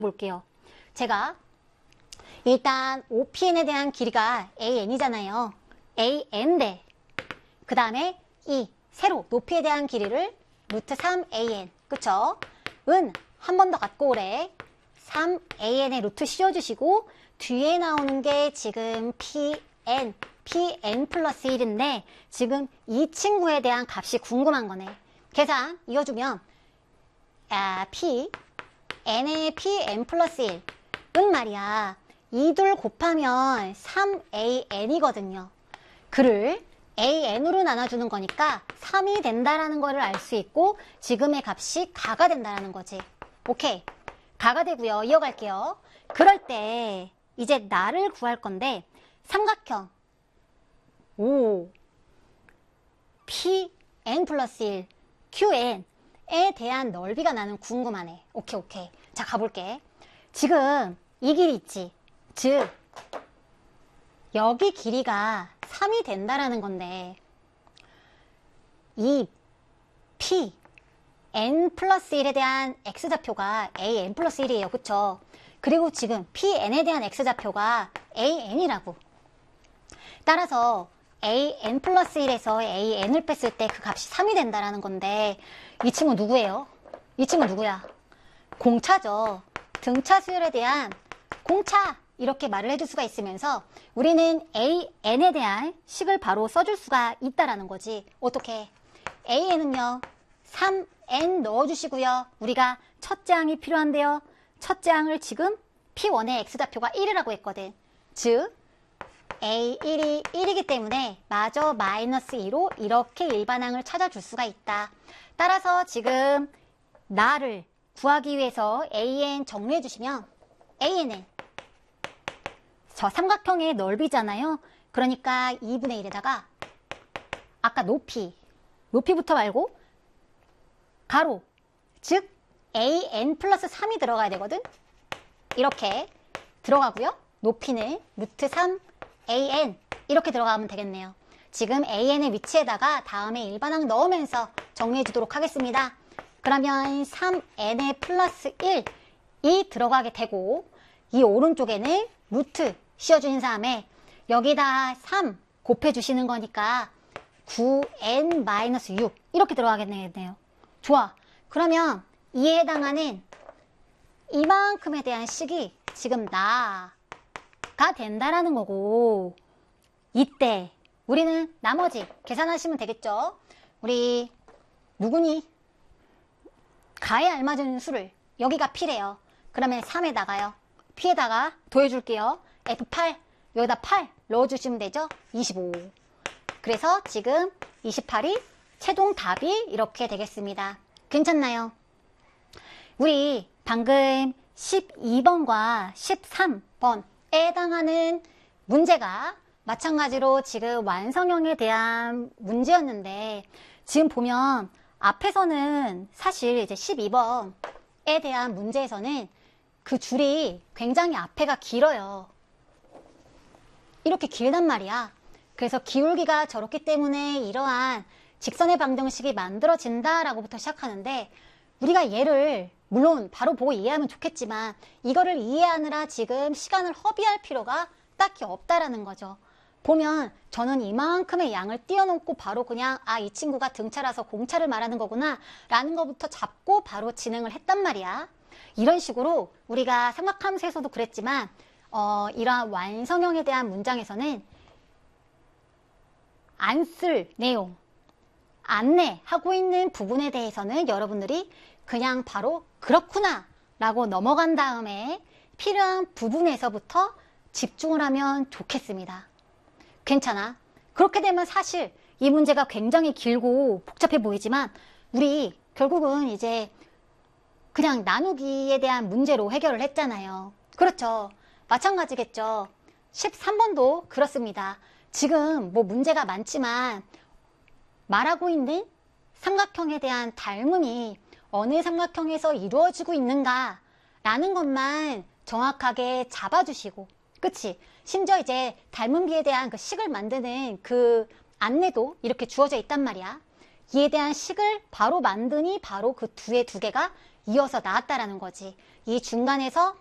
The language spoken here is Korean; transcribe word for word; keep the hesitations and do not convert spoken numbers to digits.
볼게요. 제가 일단 오피엔에 대한 길이가 에이엔이잖아요. 에이엔 그 다음에 이 세로 높이에 대한 길이를 루트 삼 에이엔 그쵸? 은 한 번 더 갖고 오래. 삼 에이엔에 루트 씌워주시고 뒤에 나오는 게 지금 피엔 피엔 플러스 일인데 지금 이 친구에 대한 값이 궁금한 거네. 계산 이어주면 아, p n의 pn 플러스 일은 말이야 이 둘 곱하면 삼 에이엔이거든요. 그를 에이엔으로 나눠주는 거니까 삼이 된다라는 거를 알 수 있고 지금의 값이 가가 된다라는 거지. 오케이. 가가 되고요. 이어갈게요. 그럴 때 이제 나를 구할 건데 삼각형 오 피엔 플러스 일 큐엔에 대한 넓이가 나는 궁금하네. 오케이 오케이. 자 가볼게. 지금 이 길이 있지. 즉 여기 길이가 삼이 된다라는 건데 이 p n 플러스 일에 대한 x좌표가 에이엔 플러스 일이에요. 그쵸? 그리고 지금 pn에 대한 x좌표가 에이엔이라고. 따라서 에이엔 플러스 일에서 에이엔을 뺐을 때 그 값이 삼이 된다라는 건데 이 친구 누구예요? 이 친구 누구야? 공차죠. 등차 수열에 대한 공차 이렇게 말을 해줄 수가 있으면서 우리는 에이엔에 대한 식을 바로 써줄 수가 있다라는 거지. 어떻게? 에이엔은요 삼 엔 넣어주시고요. 우리가 첫째 항이 필요한데요. 첫째 항을 지금 피원의 x좌표가 일이라고 했거든. 즉 에이일이 일이기 때문에 마저 마이너스 이로 이렇게 일반항을 찾아줄 수가 있다. 따라서 지금 나를 구하기 위해서 에이엔 정리해 주시면 에이엔은 저 삼각형의 넓이잖아요. 그러니까 이분의 일에다가 아까 높이 높이부터 말고 가로 즉 에이엔 플러스 삼이 들어가야 되거든. 이렇게 들어가고요. 높이는 루트 삼 에이엔 이렇게 들어가면 되겠네요. 지금 에이엔의 위치에다가 다음에 일반항 넣으면서 정리해 주도록 하겠습니다. 그러면 삼 엔의 플러스 일이 들어가게 되고 이 오른쪽에는 루트 씌워주신 다음에 여기다 삼 곱해 주시는 거니까 구 엔 마이너스 육 이렇게 들어가겠네요. 좋아. 그러면 이에 해당하는 이만큼에 대한 식이 지금 나가 된다라는 거고 이때 우리는 나머지 계산하시면 되겠죠. 우리 누구니? 가에 알맞은 수를 여기가 P래요. 그러면 삼에다가요. P에다가 더해줄게요. 에프 팔 여기다 팔 넣어주시면 되죠. 이십오. 그래서 지금 이십팔이 최종 답이 이렇게 되겠습니다. 괜찮나요? 우리 방금 십이 번과 십삼 번에 해당하는 문제가 마찬가지로 지금 완성형에 대한 문제였는데 지금 보면 앞에서는 사실 이제 십이 번에 대한 문제에서는 그 줄이 굉장히 앞에가 길어요. 이렇게 길단 말이야. 그래서 기울기가 저렇기 때문에 이러한 직선의 방정식이 만들어진다라고부터 시작하는데 우리가 얘를 물론 바로 보고 이해하면 좋겠지만 이거를 이해하느라 지금 시간을 허비할 필요가 딱히 없다라는 거죠. 보면 저는 이만큼의 양을 띄워놓고 바로 그냥 아, 이 친구가 등차라서 공차를 말하는 거구나 라는 것부터 잡고 바로 진행을 했단 말이야. 이런 식으로 우리가 삼각함수에서도 그랬지만 어, 이러한 완성형에 대한 문장에서는 안 쓸 내용, 안내하고 있는 부분에 대해서는 여러분들이 그냥 바로 그렇구나 라고 넘어간 다음에 필요한 부분에서부터 집중을 하면 좋겠습니다. 괜찮아? 그렇게 되면 사실 이 문제가 굉장히 길고 복잡해 보이지만 우리 결국은 이제 그냥 나누기에 대한 문제로 해결을 했잖아요. 그렇죠? 마찬가지겠죠. 십삼 번도 그렇습니다. 지금 뭐 문제가 많지만 말하고 있는 삼각형에 대한 닮음이 어느 삼각형에서 이루어지고 있는가 라는 것만 정확하게 잡아주시고 그치? 심지어 이제 닮음비에 대한 그 식을 만드는 그 안내도 이렇게 주어져 있단 말이야. 이에 대한 식을 바로 만드니 바로 그 두의 두 개가 이어서 나왔다라는 거지. 이 중간에서